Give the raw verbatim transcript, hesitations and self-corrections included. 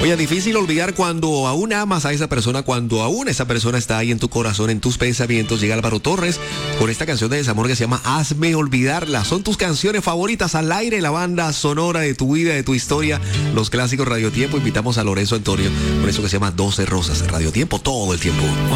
Oye, difícil olvidar cuando aún amas a esa persona, cuando aún esa persona está ahí en tu corazón, en tus pensamientos. Llega Álvaro Torres con esta canción de desamor que se llama Hazme Olvidarla. Son tus canciones favoritas al aire, la banda sonora de tu vida, de tu historia, los clásicos Radio Tiempo. Invitamos a Lorenzo Antonio con eso que se llama doce Rosas. Radio Tiempo todo el tiempo.